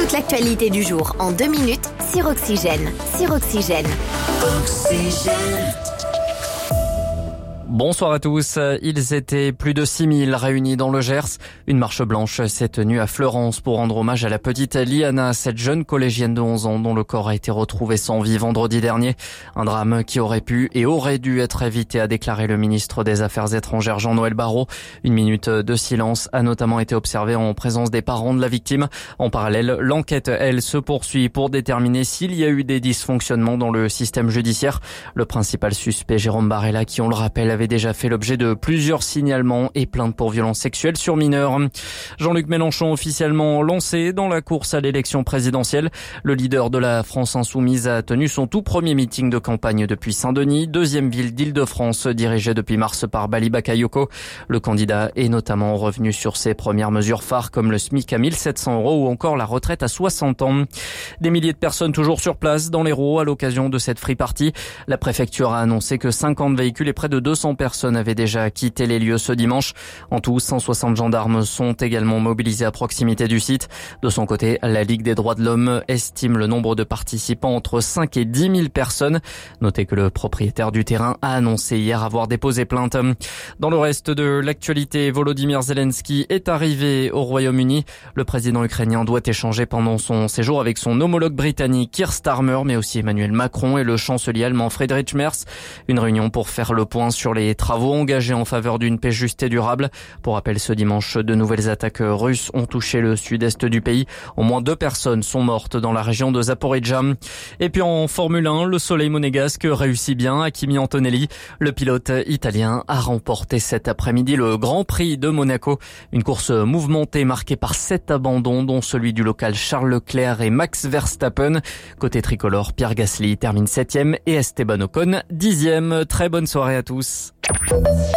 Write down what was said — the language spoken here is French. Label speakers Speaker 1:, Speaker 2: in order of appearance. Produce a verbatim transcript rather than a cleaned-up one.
Speaker 1: Toute l'actualité du jour en deux minutes sur Oxygène. Sur Oxygène. Oxygène.
Speaker 2: Bonsoir à tous. Ils étaient plus de six mille réunis dans le Gers. Une marche blanche s'est tenue à Fleurance pour rendre hommage à la petite Liana, cette jeune collégienne de onze ans dont le corps a été retrouvé sans vie vendredi dernier. Un drame qui aurait pu et aurait dû être évité, a déclaré le ministre des Affaires étrangères Jean-Noël Barrot. Une minute de silence a notamment été observée en présence des parents de la victime. En parallèle, l'enquête, elle, se poursuit pour déterminer s'il y a eu des dysfonctionnements dans le système judiciaire. Le principal suspect, Jérôme Barella, qui, on le rappelle, avait déjà fait l'objet de plusieurs signalements et plaintes pour violences sexuelles sur mineurs. Jean-Luc Mélenchon officiellement lancé dans la course à l'élection présidentielle. Le leader de la France insoumise a tenu son tout premier meeting de campagne depuis Saint-Denis, deuxième ville d'Île-de-France dirigée depuis mars par Bali Bakayoko. Le candidat est notamment revenu sur ses premières mesures phares comme le SMIC à mille sept cents euros ou encore la retraite à soixante ans. Des milliers de personnes toujours sur place dans l'Hérault à l'occasion de cette free party. La préfecture a annoncé que cinquante véhicules et près de deux cents personnes avaient déjà quitté les lieux ce dimanche. En tout, cent soixante gendarmes sont également mobilisés à proximité du site. De son côté, la Ligue des droits de l'homme estime le nombre de participants entre cinq et dix mille personnes. Notez que le propriétaire du terrain a annoncé hier avoir déposé plainte. Dans le reste de l'actualité, Volodymyr Zelensky est arrivé au Royaume-Uni. Le président ukrainien doit échanger pendant son séjour avec son homologue britannique Keir Starmer, mais aussi Emmanuel Macron et le chancelier allemand Friedrich Merz. Une réunion pour faire le point sur les travaux engagés en faveur d'une paix juste et durable. Pour rappel, ce dimanche, de nouvelles attaques russes ont touché le sud-est du pays. Au moins deux personnes sont mortes dans la région de Zaporijjia. Et puis en Formule un, le soleil monégasque réussit bien à Kimi Antonelli. Le pilote italien a remporté cet après-midi le Grand Prix de Monaco. Une course mouvementée marquée par sept abandons, dont celui du local Charles Leclerc et Max Verstappen. Côté tricolore, Pierre Gasly termine septième et Esteban Ocon dixième. Très bonne soirée à tous.